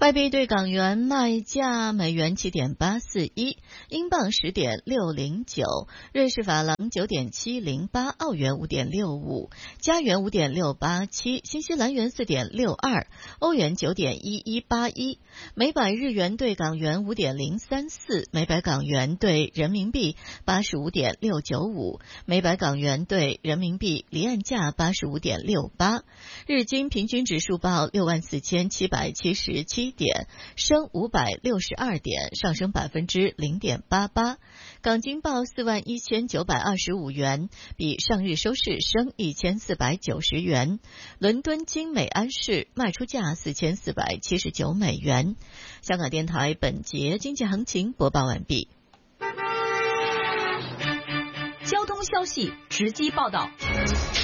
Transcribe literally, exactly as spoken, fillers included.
外币对港元卖价：美元七点八四一，英镑十点六零九，瑞士法郎九点七零八，澳元五点六五，加元五点六八七，新西兰元四点六二，欧元九点一一八一，每百日元对港元五点零三四，每百港元对人民币八十五点六九五，每百港元对人民币离岸价八十五点六八。日经平均指数报六万四千七百七十七点，升五百六十二点，上升百分之零点八八。港金报四万一千九百二十五元，比上日收市升一千四百九十元。伦敦金每安士卖出价四千四百七十九美元。香港电台本节经济行情播报完毕。 交通消息直击报道。